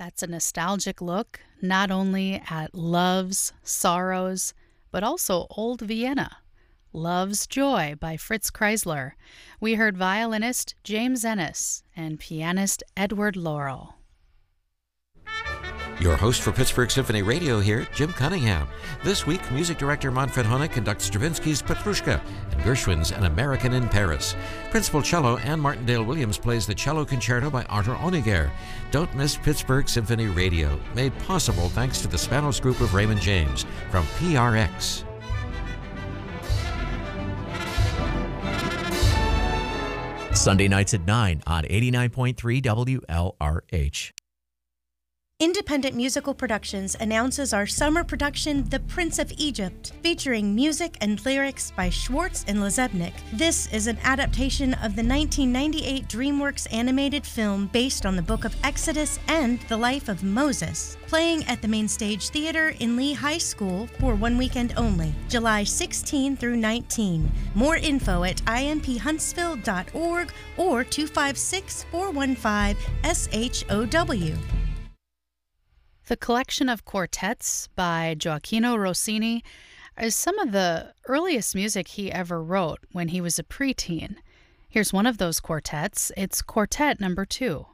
That's a nostalgic look, not only at loves, sorrows, but also old Vienna. Love's Joy by Fritz Kreisler. We heard violinist James Ennis and pianist Edward Laurel. Your host for Pittsburgh Symphony Radio here, Jim Cunningham. This week, music director Manfred Honeck conducts Stravinsky's Petrushka and Gershwin's An American in Paris. Principal cello Anne Martindale Williams plays the cello concerto by Arthur Honegger. Don't miss Pittsburgh Symphony Radio, made possible thanks to the Spanos Group of Raymond James from PRX. Sunday nights at 9 on 89.3 WLRH. Independent Musical Productions announces our summer production, The Prince of Egypt, featuring music and lyrics by Schwartz and Lazebnik. This is an adaptation of the 1998 DreamWorks animated film based on the Book of Exodus and the life of Moses, playing at the Main Stage Theater in Lee High School for one weekend only, July 16 through 19. More info at imphuntsville.org or 256-415-SHOW. The collection of quartets by Gioacchino Rossini is some of the earliest music he ever wrote when he was a preteen. Here's one of those quartets. It's Quartet Number 2.